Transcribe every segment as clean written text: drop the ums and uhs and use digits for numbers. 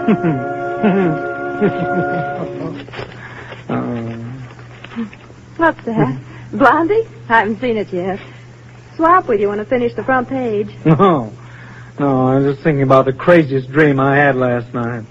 What's that? Blondie? I haven't seen it yet. Swap with you when I finish the front page. No, I was just thinking about the craziest dream I had last night.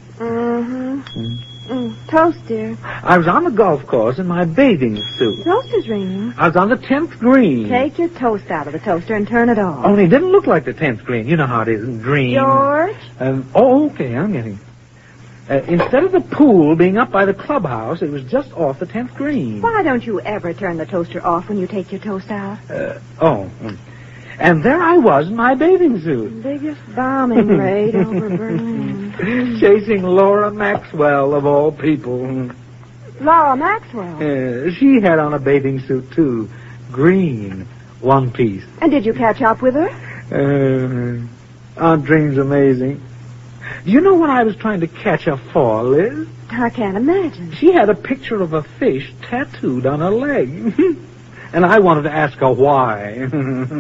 Toast, dear. I was on the golf course in my bathing suit. Toast is ringing. I was on the 10th green. Take your toast out of the toaster and turn it off. Only it didn't look like the 10th green. You know how it is in dreams. George? Okay, I'm getting it. Instead of the pool being up by the clubhouse, it was just off the 10th green. Why don't you ever turn the toaster off when you take your toast out? And there I was in my bathing suit. Biggest bombing raid over Berlin. Chasing Laura Maxwell, of all people. Laura Maxwell? She had on a bathing suit, too. Green. One piece. And did you catch up with her? Aren't dreams amazing? Do you know what I was trying to catch her for, Liz? I can't imagine. She had a picture of a fish tattooed on her leg. And I wanted to ask her why.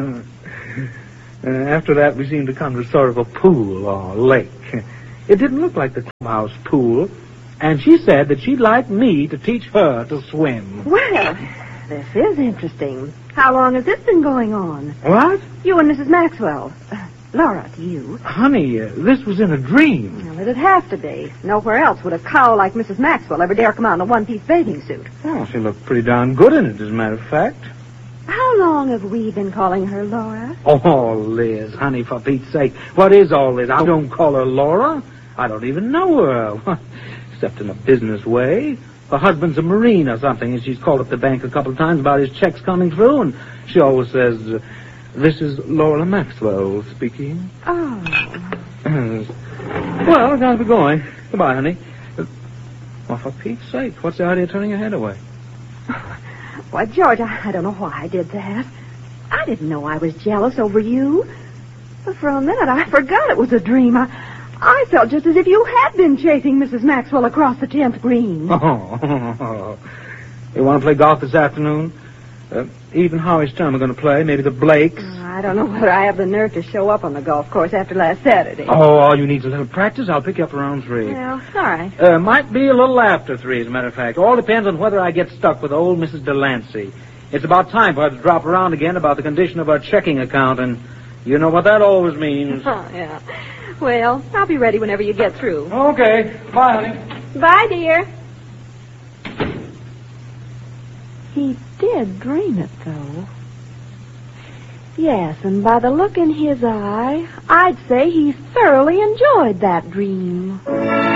After that, we seemed to come to sort of a pool or lake. It didn't look like the clubhouse pool. And she said that she'd like me to teach her to swim. Well, this is interesting. How long has this been going on? What? You and Mrs. Maxwell. Laura, to you. Honey, this was in a dream. Well, it'd have to be. Nowhere else would a cow like Mrs. Maxwell ever dare come out in a one-piece bathing suit. Oh, she looked pretty darn good in it, as a matter of fact. How long have we been calling her Laura? Oh, Liz, honey, for Pete's sake. What is all this? I don't call her Laura. I don't even know her. Except in a business way. Her husband's a Marine or something, and she's called up the bank a couple of times about his checks coming through, and she always says, this is Laura Maxwell speaking. Oh. Well, I gotta be going. Goodbye, honey. Well, for Pete's sake, what's the idea of turning your head away? Why, George, I don't know why I did that. I didn't know I was jealous over you. But for a minute, I forgot it was a dream. I felt just as if you had been chasing Mrs. Maxwell across the 10th green. Oh. You want to play golf this afternoon? Eve and Howie's turn are going to play. Maybe the Blakes. I don't know whether I have the nerve to show up on the golf course after last Saturday. Oh, all you need is a little practice. I'll pick you up around 3. Well, all right. Might be a little after 3, as a matter of fact. All depends on whether I get stuck with old Mrs. Delancey. It's about time for her to drop around again about the condition of her checking account, and you know what that always means. Oh, yeah. Well, I'll be ready whenever you get through. Okay. Bye, honey. Bye, dear. He did dream it, though. Yes, and by the look in his eye, I'd say he thoroughly enjoyed that dream.